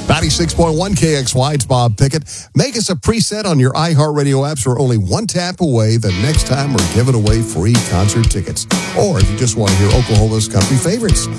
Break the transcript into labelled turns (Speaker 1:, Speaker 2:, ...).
Speaker 1: 96.1 KXY, it's Bob Pickett. Make us a preset on your iHeartRadio apps. We're only one tap away the next time we're giving away free concert tickets. Or if you just want to hear Oklahoma's country favorites,